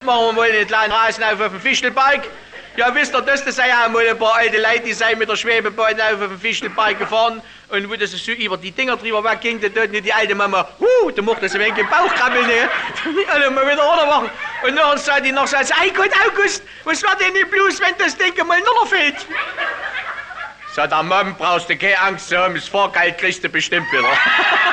Machen wir mal einen kleinen Rasen auf dem Fischelberg. Ja, wisst ihr, das sei ja mal ein paar alte Leute, die sind mit der Schwebebahn auf dem Fischelberg gefahren. Und wo das so über die Dinger drüber wegging, da tut die alte Mama, da macht das ein wenig im Bauch krabbeln. Also mal wieder runter machen. Und dann sagt die noch so, ei Gott, August, was wird denn nicht bloß, wenn das Ding mal runterfällt? Sagt der Mom, brauchst du keine Angst zu haben, das Fahrgeld kriegst du bestimmt wieder.